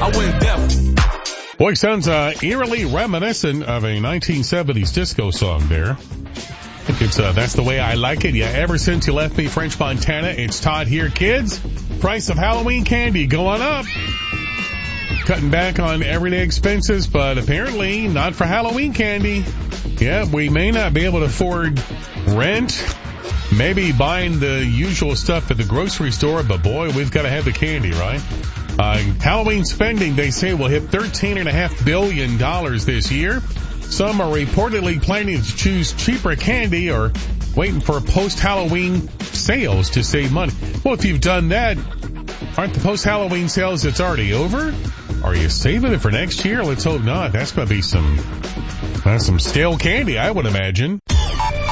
I went deaf. Boy, sounds eerily reminiscent of a 1970s disco song there. I think it's That's the Way I Like It. Yeah, ever since you left me, French Montana, it's Todd here, kids. Price of Halloween candy going up. Cutting back on everyday expenses, but apparently not for Halloween candy. Yeah, we may not be able to afford rent, maybe buying the usual stuff at the grocery store, but boy, we've got to have the candy, right? Halloween spending, they say, will hit $13.5 billion this year. Some are reportedly planning to choose cheaper candy or waiting for post-Halloween sales to save money. Well, if you've done that, aren't the post-Halloween sales that's already over? Are you saving it for next year? Let's hope not. That's going to be some stale candy, I would imagine.